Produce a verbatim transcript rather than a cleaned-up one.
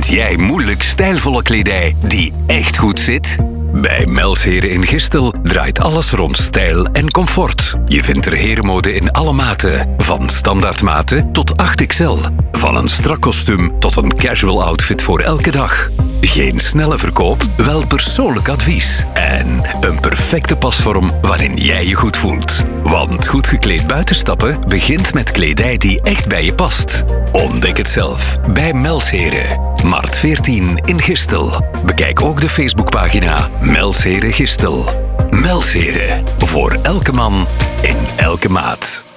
jij moeilijk stijlvolle kledij die echt goed zit? Bij Melsheren in Gistel draait alles rond stijl en comfort. Je vindt er herenmode in alle maten. Van standaardmaten tot acht X L. Van een strak kostuum tot een casual outfit voor elke dag. Geen snelle verkoop, wel persoonlijk advies. En een perfecte pasvorm waarin jij je goed voelt. Want goed gekleed buitenstappen begint met kledij die echt bij je past. Ontdek het zelf bij Melsheren. Maart veertien in Gistel. Bekijk ook de Facebookpagina Melsheren Gistel. Melsheren. Voor elke man in elke maat.